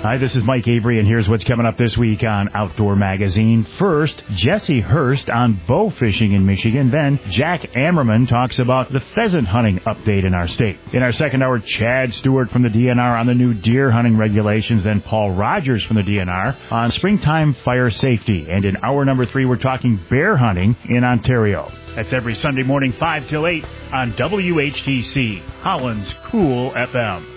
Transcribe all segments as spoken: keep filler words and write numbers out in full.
Hi, this is Mike Avery, and here's what's coming up this week on Outdoor Magazine. First, Jesse Hurst on bow fishing in Michigan. Then, Jack Ammerman talks about the pheasant hunting update in our state. In our second hour, Chad Stewart from the D N R on the new deer hunting regulations. Then Paul Rogers from the D N R on springtime fire safety. And in hour number three, we're talking bear hunting in Ontario. That's every Sunday morning, five till eight on W H T C, Holland's Cool F M.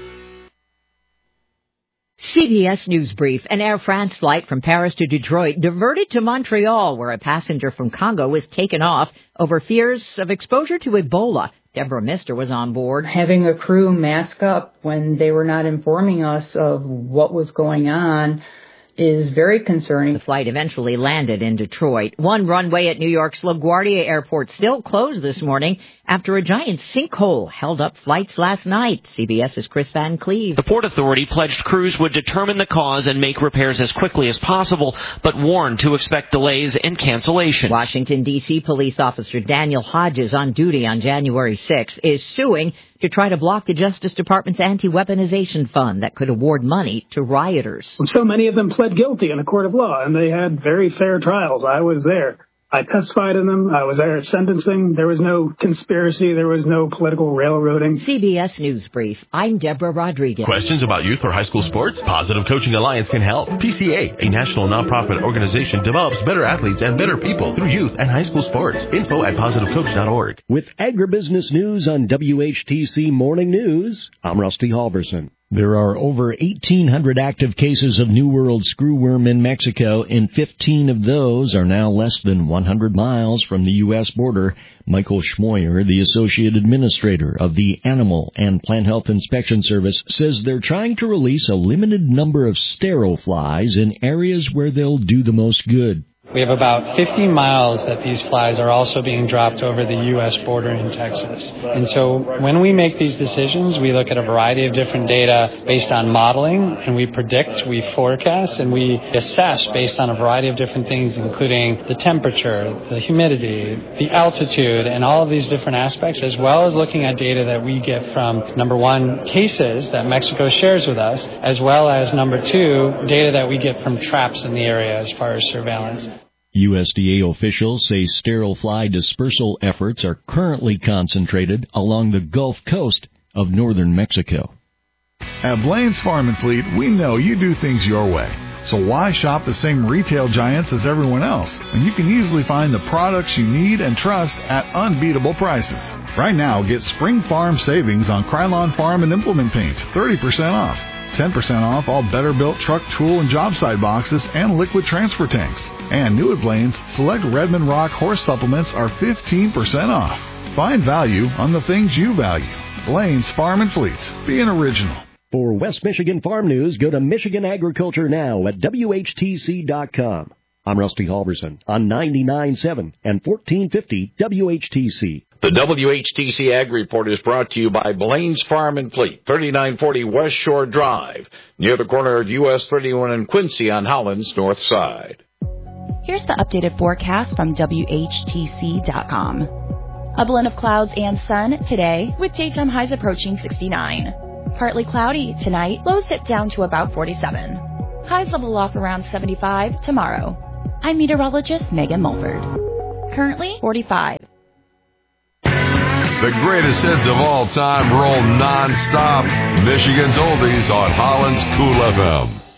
C B S News Brief. An Air France flight from Paris to Detroit diverted to Montreal, where a passenger from Congo was taken off over fears of exposure to Ebola. Deborah Mister was on board. Having a crew mask up when they were not informing us of what was going on is very concerning. The flight eventually landed in Detroit. One runway at New York's LaGuardia Airport still closed this morning after a giant sinkhole held up flights last night. CBS's Chris Van Cleve. The Port Authority pledged crews would determine the cause and make repairs as quickly as possible, but warned to expect delays and cancellations. Washington, D C police officer Daniel Hodges, on duty on January sixth, is suing to try to block the Justice Department's anti-weaponization fund that could award money to rioters. So many of them pled guilty in a court of law, and they had very fair trials. I was there. I testified in them. I was there at sentencing. There was no conspiracy. There was no political railroading. C B S News Brief. I'm Deborah Rodriguez. Questions about youth or high school sports? Positive Coaching Alliance can help. P C A, a national nonprofit organization, develops better athletes and better people through youth and high school sports. Info at positive coach dot org. With agribusiness news on W H T C Morning News, I'm Rusty Halverson. There are over eighteen hundred active cases of New World screwworm in Mexico, and fifteen of those are now less than one hundred miles from the U S border. Michael Schmoyer, the Associate Administrator of the Animal and Plant Health Inspection Service, says they're trying to release a limited number of sterile flies in areas where they'll do the most good. We have about fifty miles that these flies are also being dropped over the U S border in Texas. And so when we make these decisions, we look at a variety of different data based on modeling, and we predict, we forecast, and we assess based on a variety of different things, including the temperature, the humidity, the altitude, and all of these different aspects, as well as looking at data that we get from, number one, cases that Mexico shares with us, as well as, number two, data that we get from traps in the area as far as surveillance. U S D A officials say sterile fly dispersal efforts are currently concentrated along the Gulf Coast of northern Mexico. At Blaine's Farm and Fleet, we know you do things your way. So why shop the same retail giants as everyone else when you can easily find the products you need and trust at unbeatable prices? Right now, get Spring Farm savings on Krylon Farm and Implement Paint, thirty percent off. ten percent off all Better-Built truck, tool, and job site boxes and liquid transfer tanks. And new at Blaine's, select Redmond Rock horse supplements are fifteen percent off. Find value on the things you value. Blaine's Farm and Fleet. Be an original. For West Michigan Farm News, go to Michigan Agriculture Now at W H T C dot com. I'm Rusty Halverson on ninety-nine point seven and fourteen fifty W H T C. The W H T C Ag Report is brought to you by Blaine's Farm and Fleet, thirty-nine forty West Shore Drive, near the corner of U S thirty-one and Quincy on Holland's north side. Here's the updated forecast from W H T C dot com. A blend of clouds and sun today, with daytime highs approaching sixty-nine. Partly cloudy tonight, lows dip down to about forty-seven. Highs level off around seventy-five tomorrow. I'm meteorologist Megan Mulford. Currently forty-five. The greatest hits of all time roll non-stop. Michigan's Oldies on Holland's Cool F M.